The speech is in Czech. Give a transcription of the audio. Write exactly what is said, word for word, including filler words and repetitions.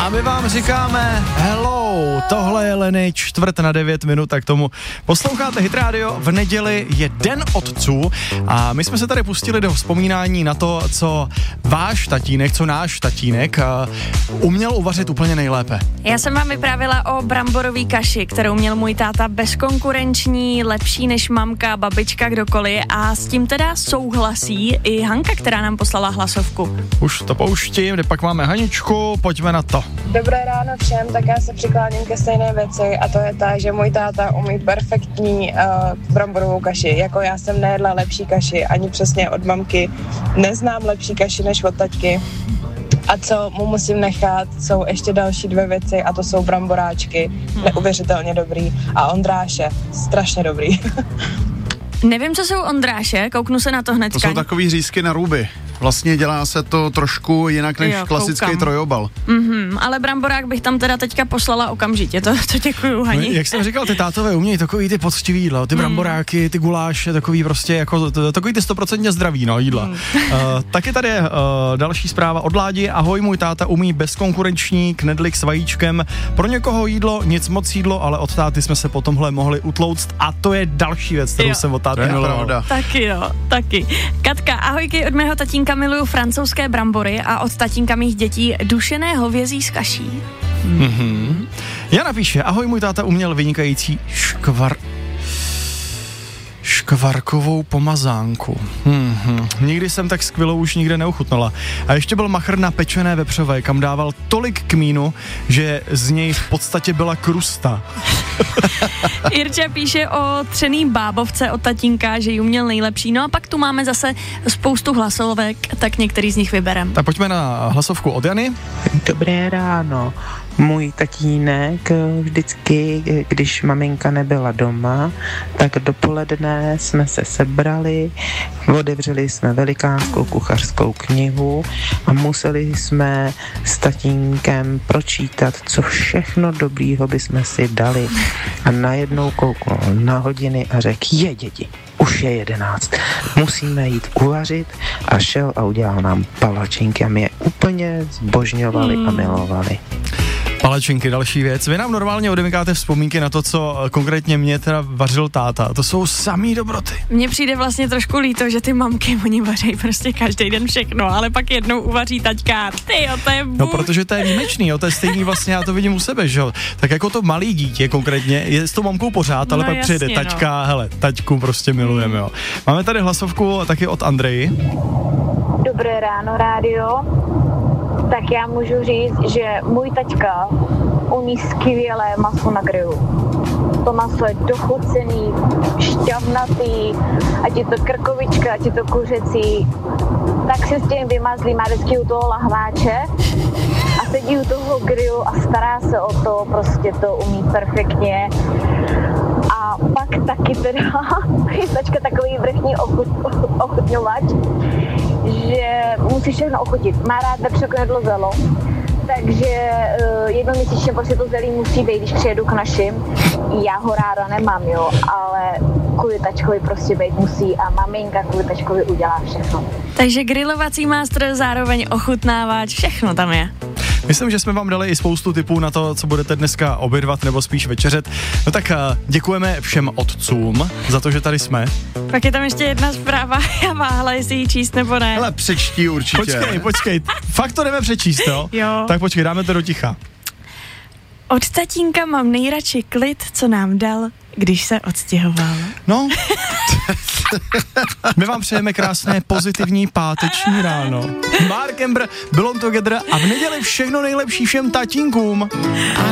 A my vám říkáme hello, tohle je Leny, čtvrt na devět minut, tak tomu posloucháte Hit Radio, v neděli je Den otců a my jsme se tady pustili do vzpomínání na to, co váš tatínek, co náš tatínek uh, uměl uvařit úplně nejlépe. Já jsem vám vyprávila o bramborový kaši, kterou měl můj táta bezkonkurenční, lepší než mamka, babička, kdokoliv, a s tím teda souhlasí i Hanka, která nám poslala hlasovku. Už to pouštím, kde pak máme Haničku, pojďme na to. Dobré ráno všem, tak já se přikláním ke stejné věci a to je ta, že můj táta umí perfektní uh, bramborovou kaši. Jako já jsem nejedla lepší kaši, ani přesně od mamky. Neznám lepší kaši než od taťky. A co mu musím nechat, jsou ještě další dvě věci a to jsou bramboráčky. Neuvěřitelně dobrý. A ondráše, strašně dobrý. Nevím, co jsou ondráše, kouknu se na to hnedka. To jsou takový řízky na ruby. Vlastně dělá se to trošku jinak než jo, klasický koukám. Trojobal. Mhm, ale bramborák bych tam teda teďka poslala okamžitě, to, to děkuju, Hani. No, jak jsem říkal, ty tátové umějí takový ty poctivý jídla, ty bramboráky, ty guláše, takový prostě jako, takový ty stoprocentně zdraví, no, jídla. Mm. Uh, taky tady je uh, další zpráva od Ládi. Ahoj, můj táta umí bezkonkurenční knedlik s vajíčkem. Pro někoho jídlo, nic moc jídlo, ale od táty jsme se po tomhle mohli utlouct a to je další věc, kterou jo. jsem od táty miloval. Taky jo, taky. Katka, ahojky, od mého tatínka miluju francouzské brambory a od tatínka mých dětí dušené hovězí s kaší. Mm-hmm. Jana píše, ahoj, můj táta uměl vynikající škvar... škvarkovou pomazánku. Mm-hmm. Nikdy jsem tak skvělou už nikde neuchutnala. A ještě byl machr na pečené vepřové, kam dával tolik kmínu, že z něj v podstatě byla krusta. Irča píše o třený bábovce od tatínka, že ji uměl nejlepší. No a pak tu máme zase spoustu hlasovek, tak některý z nich vyberem. Tak pojďme na hlasovku od Jany. Dobré ráno. Můj tatínek vždycky, když maminka nebyla doma, tak dopoledne jsme se sebrali, otevřeli jsme velikánskou kuchařskou knihu a museli jsme s tatínkem pročítat, co všechno dobrýho bychom si dali. A najednou kouknul na hodiny a řekl, je děti, už je jedenáct, musíme jít uvařit, a šel a udělal nám palačinky a my je úplně zbožňovali hmm. a milovali. Palačinky, další věc. Vy nám normálně odemykáte vzpomínky na to, co konkrétně mě teda vařil táta. To jsou samý dobroty. Mně přijde vlastně trošku líto, že ty mamky, oni vaří prostě každý den všechno, ale pak jednou uvaří taťka. Tyjo, to je bůh. No, protože to je výjimečný, jo, to je stejný vlastně, já to vidím u sebe, že jo. Tak jako to malý dítě konkrétně je s tou mamkou pořád, ale no, pak jasně, přijde taťka, no. Hele, taťku prostě milujeme, jo. Máme tady hlasovku taky od Andreji. Dobré ráno, rádio. Tak já můžu říct, že můj taťka umí skvělé maso na grilu. To maso je dochucený, šťavnatý, ať je to krkovička, ať je to kuřecí, tak si s tím vymazlí, má vždycky u toho lahváče a sedí u toho grilu a stará se o to, prostě to umí perfektně. A pak taky teda je tačka takový vrchní ochut, ochutňovač, že musí všechno ochutit. Má rád vepřo, knedlo, zelo, takže uh, jednoměsíčně prostě to zelí musí být, když přijedu k našim. Já ho ráda nemám, jo, ale kvůli tačkovi prostě být musí a maminka kvůli tačkovi udělá všechno. Takže grilovací mástr, zároveň ochutnávač, všechno tam je. Myslím, že jsme vám dali i spoustu tipů na to, co budete dneska obědvat nebo spíš večeřet. No tak děkujeme všem otcům za to, že tady jsme. Pak je tam ještě jedna zpráva, já váhla, jestli ji číst nebo ne. Hele, přečtí určitě. Počkej, počkej, fakt to jdeme přečíst, jo? Jo. Tak počkej, dáme to do ticha. Od tatínka mám nejradši klid, co nám dal, když se odstěhoval. No, my vám přejeme krásné pozitivní páteční ráno. Mark Ember, Belong Together a v neděli všechno nejlepší všem tatínkům.